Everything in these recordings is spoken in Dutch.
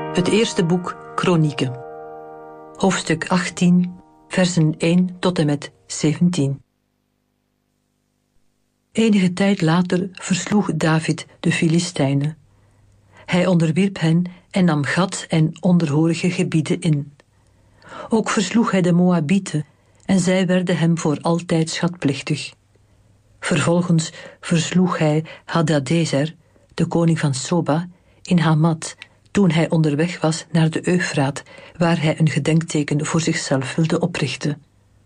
Het eerste boek Kronieken. Hoofdstuk 18, versen 1 tot en met 17. Enige tijd later versloeg David de Filistijnen. Hij onderwierp hen en nam Gad en onderhorige gebieden in. Ook versloeg hij de Moabieten en zij werden hem voor altijd schatplichtig. Vervolgens versloeg hij Hadadezer, de koning van Soba, in Hamat, toen hij onderweg was naar de Eufraat, waar hij een gedenkteken voor zichzelf wilde oprichten.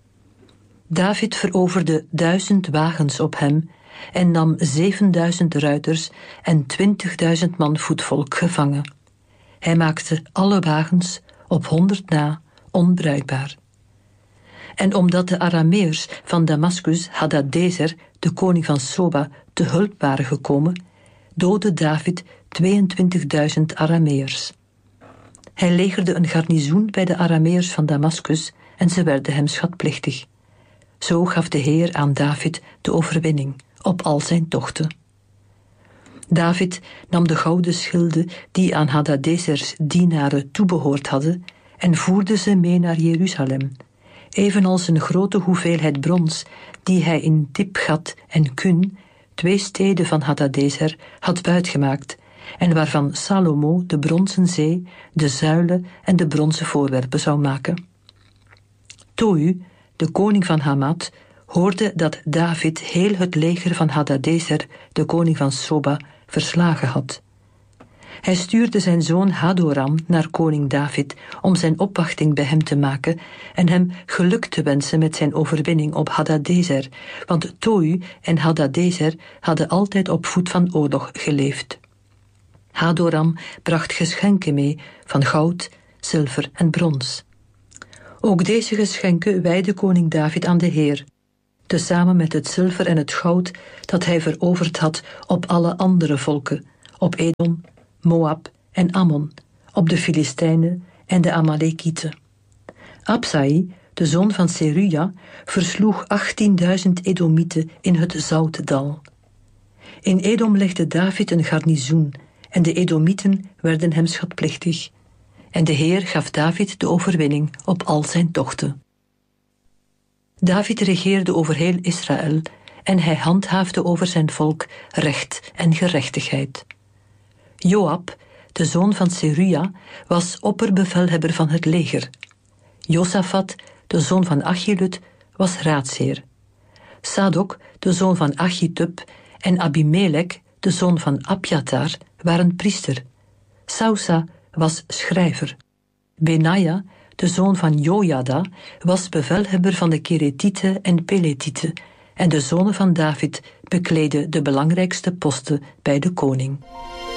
David veroverde 1000 wagens op hem en nam 7000 ruiters en 20.000 man voetvolk gevangen. Hij maakte alle wagens op 100 na onbruikbaar. En omdat de Arameërs van Damaskus Hadadezer, de koning van Soba, te hulp waren gekomen, doodde David 22.000 Arameërs. Hij legerde een garnizoen bij de Arameërs van Damaskus en ze werden hem schatplichtig. Zo gaf de Heer aan David de overwinning op al zijn tochten. David nam de gouden schilden die aan Hadadezers dienaren toebehoord hadden en voerde ze mee naar Jeruzalem, evenals een grote hoeveelheid brons die hij in Tipgat en Kun, 2 steden van Hadadezer, had buitgemaakt en waarvan Salomo de bronzen zee, de zuilen en de bronzen voorwerpen zou maken. Tohu, de koning van Hamat, hoorde dat David heel het leger van Hadadezer, de koning van Soba, verslagen had. Hij stuurde zijn zoon Hadoram naar koning David om zijn opwachting bij hem te maken en hem geluk te wensen met zijn overwinning op Hadadezer, want Tohu en Hadadezer hadden altijd op voet van oorlog geleefd. Hadoram bracht geschenken mee van goud, zilver en brons. Ook deze geschenken wijdde koning David aan de Heer, tezamen met het zilver en het goud dat hij veroverd had op alle andere volken, op Edom, Moab en Ammon, op de Filistijnen en de Amalekieten. Absai, de zoon van Seruja, versloeg 18.000 Edomieten in het Zoutdal. In Edom legde David een garnizoen en de Edomieten werden hem schatplichtig. En de Heer gaf David de overwinning op al zijn tochten. David regeerde over heel Israël en hij handhaafde over zijn volk recht en gerechtigheid. Joab, de zoon van Seruja, was opperbevelhebber van het leger. Josafat, de zoon van Achilud, was raadsheer. Sadok, de zoon van Achitub, en Abimelek, de zoon van Abjatar, waren priester. Sausa was schrijver. Benaja, de zoon van Jojada, was bevelhebber van de Keretieten en Peletieten, en de zonen van David bekleden de belangrijkste posten bij de koning.